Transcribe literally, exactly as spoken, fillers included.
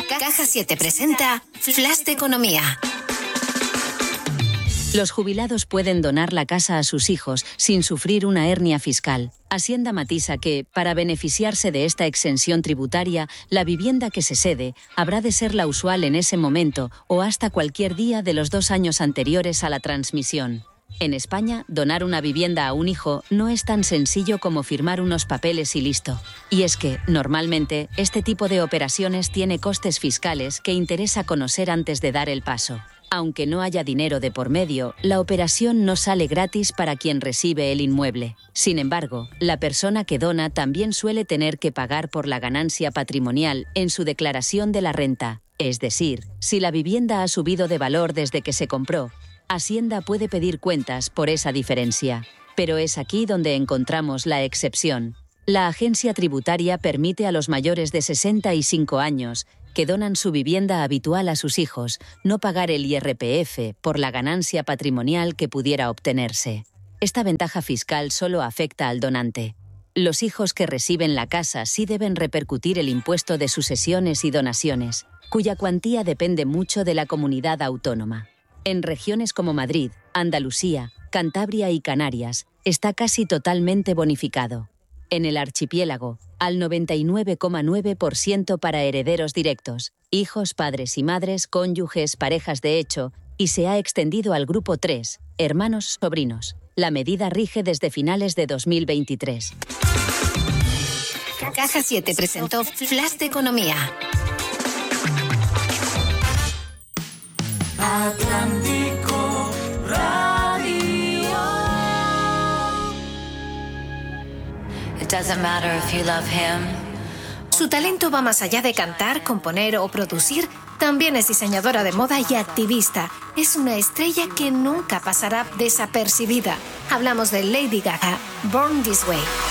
Caja siete presenta Flash de Economía. Los jubilados pueden donar la casa a sus hijos sin sufrir una hernia fiscal. Hacienda matiza que, para beneficiarse de esta exención tributaria, la vivienda que se cede habrá de ser la usual en ese momento o hasta cualquier día de los dos años anteriores a la transmisión. En España, donar una vivienda a un hijo no es tan sencillo como firmar unos papeles y listo. Y es que, normalmente, este tipo de operaciones tiene costes fiscales que interesa conocer antes de dar el paso. Aunque no haya dinero de por medio, la operación no sale gratis para quien recibe el inmueble. Sin embargo, la persona que dona también suele tener que pagar por la ganancia patrimonial en su declaración de la renta. Es decir, si la vivienda ha subido de valor desde que se compró, Hacienda puede pedir cuentas por esa diferencia. Pero es aquí donde encontramos la excepción. La agencia tributaria permite a los mayores de sesenta y cinco años que donan su vivienda habitual a sus hijos no pagar el I R P F por la ganancia patrimonial que pudiera obtenerse. Esta ventaja fiscal solo afecta al donante. Los hijos que reciben la casa sí deben repercutir el impuesto de sucesiones y donaciones, cuya cuantía depende mucho de la comunidad autónoma. En regiones como Madrid, Andalucía, Cantabria y Canarias, está casi totalmente bonificado. En el archipiélago, al noventa y nueve coma nueve por ciento para herederos directos, hijos, padres y madres, cónyuges, parejas de hecho, y se ha extendido al grupo tres, hermanos, sobrinos. La medida rige desde finales de dos mil veintitrés. Caja siete presentó Flash de Economía. Atlántico Radio. It doesn't matter if you love him. Su talento va más allá de cantar, componer o producir. También es diseñadora de moda y activista. Es una estrella que nunca pasará desapercibida. Hablamos de Lady Gaga, Born This Way.